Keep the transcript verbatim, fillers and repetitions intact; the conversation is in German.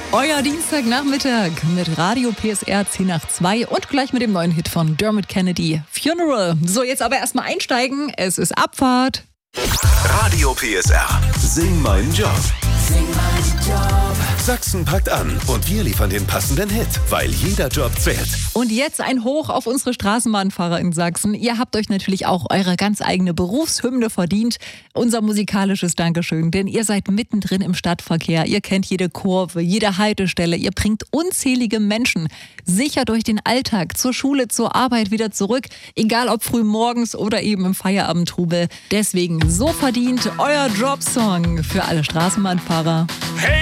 Euer Dienstagnachmittag mit Radio P S R zehn nach zwei und gleich mit dem neuen Hit von Dermot Kennedy, Funeral. So, jetzt aber erstmal einsteigen. Es ist Abfahrt. Radio P S R. Sing meinen Job. Sing meinen Job. Sachsen packt an und wir liefern den passenden Hit, weil jeder Job zählt. Und jetzt ein Hoch auf unsere Straßenbahnfahrer in Sachsen. Ihr habt euch natürlich auch eure ganz eigene Berufshymne verdient. Unser musikalisches Dankeschön, denn ihr seid mittendrin im Stadtverkehr. Ihr kennt jede Kurve, jede Haltestelle. Ihr bringt unzählige Menschen sicher durch den Alltag, zur Schule, zur Arbeit wieder zurück. Egal ob früh morgens oder eben im Feierabendtrubel. Deswegen so verdient euer Jobsong für alle Straßenbahnfahrer. Hey!